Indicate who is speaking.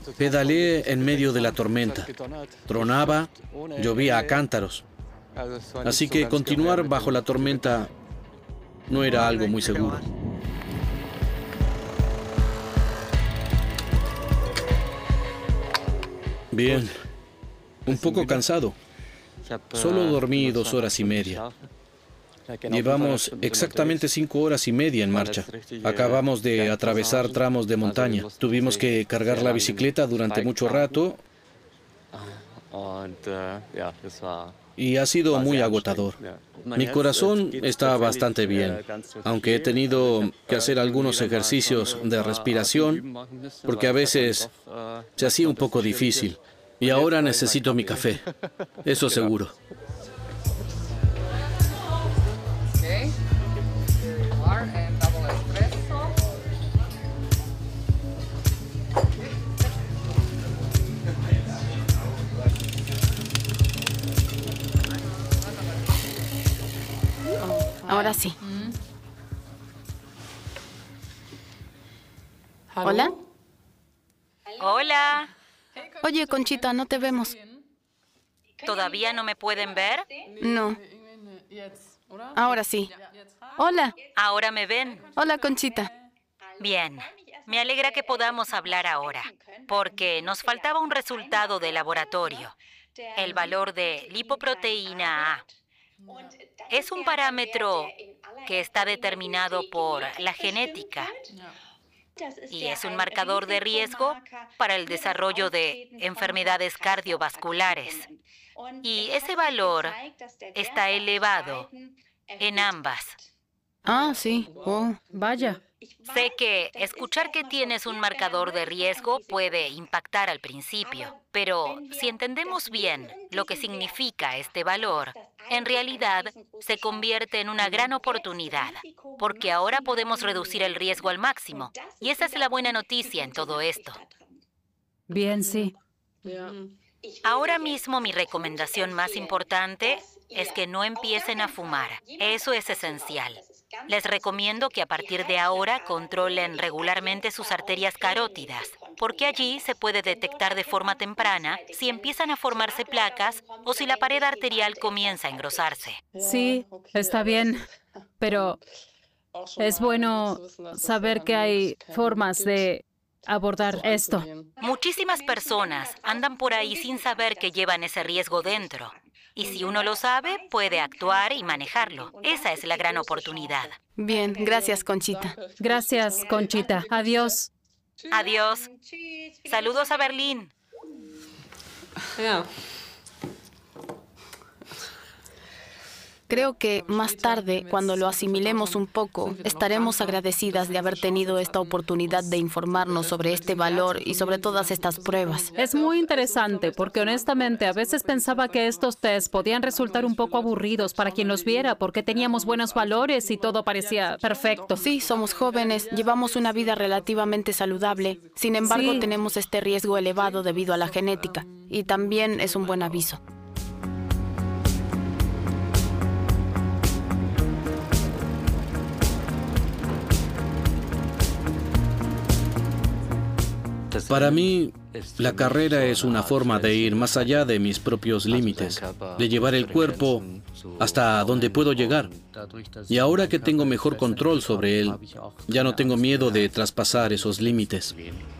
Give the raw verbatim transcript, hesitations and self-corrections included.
Speaker 1: Pedaleé en medio de la tormenta. Tronaba, llovía a cántaros. Así que continuar bajo la tormenta no era algo muy seguro. Bien, un poco cansado. Solo dormí dos horas y media. Llevamos exactamente cinco horas y media en marcha. Acabamos de atravesar tramos de montaña. Tuvimos que cargar la bicicleta durante mucho rato y ha sido muy agotador. Mi corazón está bastante bien, aunque he tenido que hacer algunos ejercicios de respiración porque a veces se hacía un poco difícil. Y ahora necesito mi café, eso seguro.
Speaker 2: Ahora sí. ¿Hola?
Speaker 3: Hola.
Speaker 2: Oye, Conchita, no te vemos.
Speaker 3: ¿Todavía no me pueden ver?
Speaker 2: No. Ahora sí. Hola.
Speaker 3: ¿Ahora me ven?
Speaker 2: Hola, Conchita.
Speaker 3: Bien. Me alegra que podamos hablar ahora, porque nos faltaba un resultado de laboratorio, el valor de lipoproteína A. Es un parámetro que está determinado por la genética y es un marcador de riesgo para el desarrollo de enfermedades cardiovasculares. Y ese valor está elevado en ambas.
Speaker 2: Ah, sí. Oh, vaya.
Speaker 3: Sé que escuchar que tienes un marcador de riesgo puede impactar al principio, pero si entendemos bien lo que significa este valor, en realidad se convierte en una gran oportunidad, porque ahora podemos reducir el riesgo al máximo, y esa es la buena noticia en todo esto.
Speaker 4: Bien, sí.
Speaker 3: Ahora mismo mi recomendación más importante es que no empiecen a fumar. Eso es esencial. Les recomiendo que a partir de ahora controlen regularmente sus arterias carótidas, porque allí se puede detectar de forma temprana si empiezan a formarse placas o si la pared arterial comienza a engrosarse.
Speaker 4: Sí, está bien, pero es bueno saber que hay formas de abordar esto.
Speaker 3: Muchísimas personas andan por ahí sin saber que llevan ese riesgo dentro. Y si uno lo sabe, puede actuar y manejarlo. Esa es la gran oportunidad.
Speaker 2: Bien, gracias, Conchita.
Speaker 4: Gracias, Conchita. Adiós.
Speaker 3: Adiós. Saludos a Berlín.
Speaker 2: Creo que más tarde, cuando lo asimilemos un poco, estaremos agradecidas de haber tenido esta oportunidad de informarnos sobre este valor y sobre todas estas pruebas.
Speaker 4: Es muy interesante porque honestamente a veces pensaba que estos tests podían resultar un poco aburridos para quien los viera porque teníamos buenos valores y todo parecía perfecto.
Speaker 2: Sí, somos jóvenes, llevamos una vida relativamente saludable. Sin embargo,
Speaker 4: Sí.
Speaker 2: tenemos este riesgo elevado debido a la genética. Y también es un buen aviso.
Speaker 1: Para mí, la carrera es una forma de ir más allá de mis propios límites, de llevar el cuerpo hasta donde puedo llegar. Y ahora que tengo mejor control sobre él, ya no tengo miedo de traspasar esos límites.